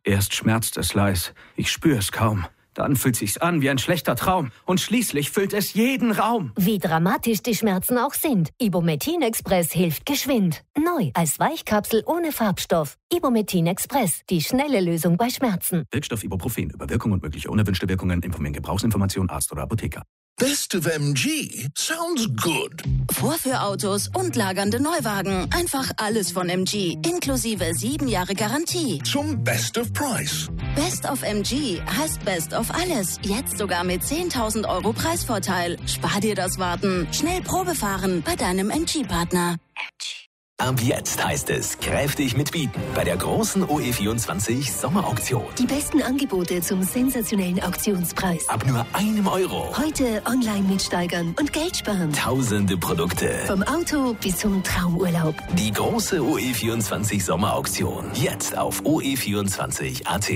Erst schmerzt es leis, ich spür's kaum. Dann fühlt sich's an wie ein schlechter Traum. Und schließlich füllt es jeden Raum. Wie dramatisch die Schmerzen auch sind, Ibumetin Express hilft geschwind. Neu als Weichkapsel ohne Farbstoff. Ibumetin Express, die schnelle Lösung bei Schmerzen. Wirkstoff Ibuprofen. Über Wirkung und mögliche unerwünschte Wirkungen informieren Gebrauchsinformation Arzt oder Apotheker. Best of MG sounds good. Vorführautos und lagernde Neuwagen. Einfach alles von MG. Inklusive 7 Jahre Garantie. Zum Best of Price. Best of MG heißt Best of alles. Jetzt sogar mit 10.000 € Preisvorteil. Spar dir das Warten. Schnell Probefahren bei deinem MG-Partner. Ab jetzt heißt es kräftig mitbieten bei der großen OE24 Sommerauktion. Die besten Angebote zum sensationellen Auktionspreis. Ab nur €1. Heute online mitsteigern und Geld sparen. Tausende Produkte. Vom Auto bis zum Traumurlaub. Die große OE24 Sommerauktion. Jetzt auf OE24.at.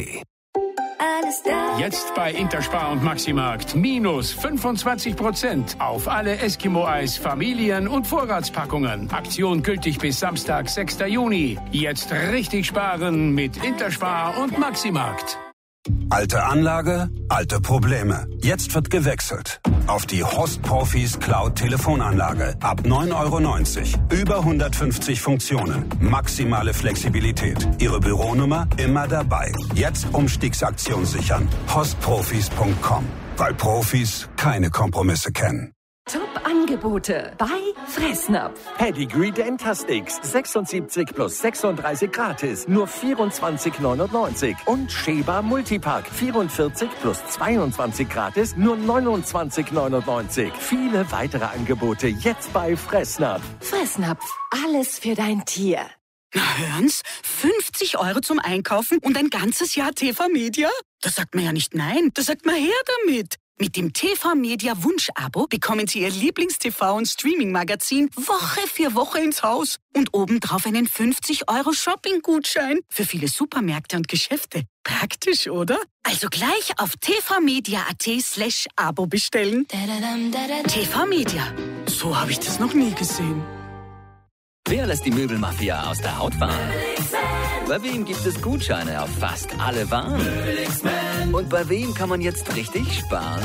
Jetzt bei Interspar und Maximarkt minus 25% auf alle Eskimo-Eis, Familien- und Vorratspackungen. Aktion gültig bis Samstag, 6. Juni. Jetzt richtig sparen mit Interspar und Maximarkt. Alte Anlage, alte Probleme. Jetzt wird gewechselt auf die Host Profis Cloud Telefonanlage. Ab 9,90 €. Über 150 Funktionen. Maximale Flexibilität. Ihre Büronummer immer dabei. Jetzt Umstiegsaktion sichern. hostprofis.com. Weil Profis keine Kompromisse kennen. Top-Angebote bei Fressnapf. Pedigree Dentasticks 76 plus 36 gratis, nur 24,99. Und Sheba Multipack 44 plus 22 gratis, nur 29,99. Viele weitere Angebote jetzt bei Fressnapf. Fressnapf, alles für dein Tier. Na hören's, 50 € zum Einkaufen und ein ganzes Jahr TV-Media? Da sagt man ja nicht nein, da sagt man her damit. Mit dem TV-Media Wunsch-Abo bekommen Sie Ihr Lieblings-TV- und Streaming-Magazin Woche für Woche ins Haus und obendrauf einen 50 € Shopping-Gutschein für viele Supermärkte und Geschäfte. Praktisch, oder? Also gleich auf tvmedia.at/Abo bestellen. TV-Media, so habe ich das noch nie gesehen. Wer lässt die Möbelmafia aus der Haut fahren? Bei wem gibt es Gutscheine auf fast alle Waren? Und bei wem kann man jetzt richtig sparen?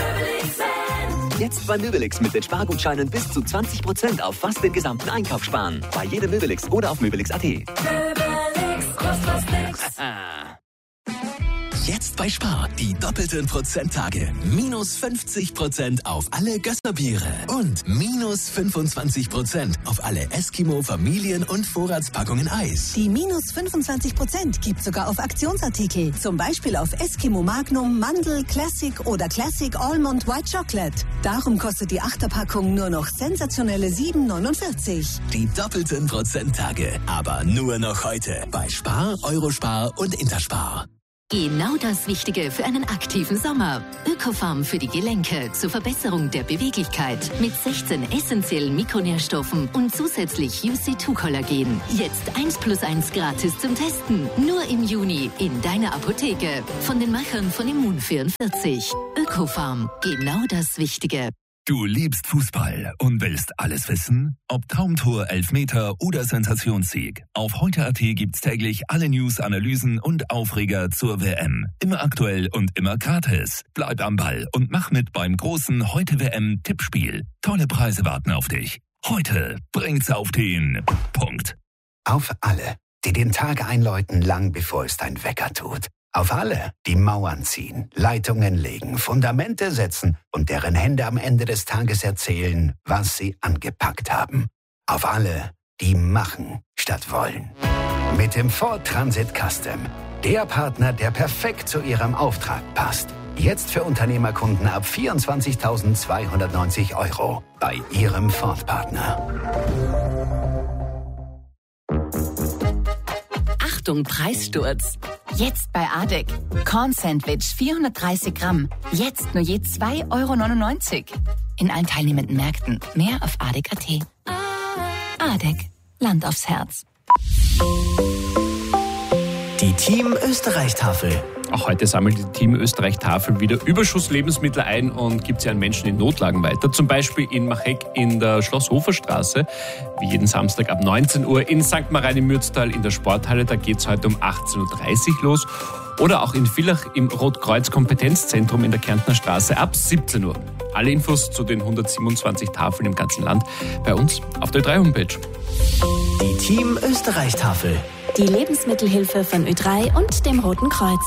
Jetzt bei Möbelix mit den Spargutscheinen bis zu 20% auf fast den gesamten Einkauf sparen. Bei jedem Möbelix oder auf Möbelix.at. Jetzt bei Spar die doppelten Prozenttage. Minus 50% auf alle Gösserbiere und minus 25% auf alle Eskimo Familien- und Vorratspackungen Eis. Die minus 25% gibt sogar auf Aktionsartikel. Zum Beispiel auf Eskimo Magnum, Mandel, Classic oder Classic Almond White Chocolate. Darum kostet die Achterpackung nur noch sensationelle 7,49. Die doppelten Prozenttage, aber nur noch heute bei Spar, Eurospar und Interspar. Genau das Richtige für einen aktiven Sommer. Ökofarm für die Gelenke zur Verbesserung der Beweglichkeit mit 16 essentiellen Mikronährstoffen und zusätzlich UC2-Kollagen. Jetzt 1+1 gratis zum Testen. Nur im Juni in deiner Apotheke. Von den Machern von Immun44. Ökofarm. Genau das Richtige. Du liebst Fußball und willst alles wissen? Ob Traumtor, Elfmeter oder Sensationssieg. Auf heute.at gibt's täglich alle News, Analysen und Aufreger zur WM. Immer aktuell und immer gratis. Bleib am Ball und mach mit beim großen Heute-WM-Tippspiel. Tolle Preise warten auf dich. Heute bringt's auf den Punkt. Auf alle, die den Tag einläuten, lang bevor es dein Wecker tut. Auf alle, die Mauern ziehen, Leitungen legen, Fundamente setzen und deren Hände am Ende des Tages erzählen, was sie angepackt haben. Auf alle, die machen statt wollen. Mit dem Ford Transit Custom. Der Partner, der perfekt zu Ihrem Auftrag passt. Jetzt für Unternehmerkunden ab 24.290 € bei Ihrem Ford-Partner. Achtung, Preissturz. Jetzt bei Adek. Corn-Sandwich 430 Gramm. Jetzt nur je 2,99 € in allen teilnehmenden Märkten. Mehr auf adek.at. Adek. Land aufs Herz. Die Team Österreich-Tafel. Auch heute sammelt die Team Österreich-Tafel wieder Überschusslebensmittel ein und gibt sie an Menschen in Notlagen weiter. Zum Beispiel in Machek in der Schloss-Hofer-Straße, wie jeden Samstag ab 19 Uhr. In St. Marien im Mürztal in der Sporthalle, da geht es heute um 18.30 Uhr los. Oder auch in Villach im Rotkreuz-Kompetenzzentrum in der Kärntner Straße ab 17 Uhr. Alle Infos zu den 127 Tafeln im ganzen Land bei uns auf der Ö3-Homepage. Die Team Österreich-Tafel. Die Lebensmittelhilfe von Ö3 und dem Roten Kreuz.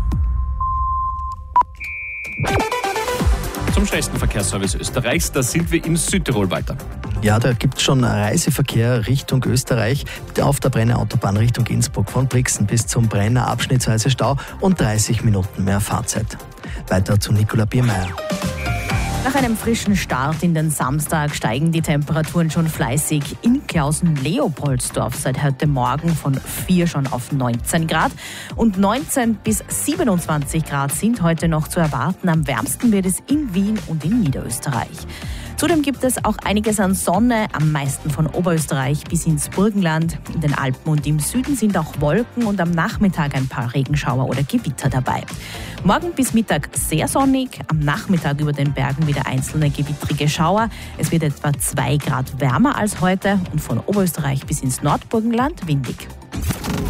Zum schnellsten Verkehrsservice Österreichs, da sind wir in Südtirol weiter. Ja, da gibt es schon Reiseverkehr Richtung Österreich auf der Brenner Autobahn Richtung Innsbruck von Brixen bis zum Brenner abschnittsweise Stau und 30 Minuten mehr Fahrzeit. Weiter zu Nicola Biermeier. Nach einem frischen Start in den Samstag steigen die Temperaturen schon fleißig in Klausen-Leopoldsdorf seit heute Morgen von 4 schon auf 19 Grad. Und 19 bis 27 Grad sind heute noch zu erwarten. Am wärmsten wird es in Wien und in Niederösterreich. Zudem gibt es auch einiges an Sonne, am meisten von Oberösterreich bis ins Burgenland. In den Alpen und im Süden sind auch Wolken und am Nachmittag ein paar Regenschauer oder Gewitter dabei. Morgen bis Mittag sehr sonnig, am Nachmittag über den Bergen wieder einzelne gewittrige Schauer. Es wird etwa 2 Grad wärmer als heute und von Oberösterreich bis ins Nordburgenland windig.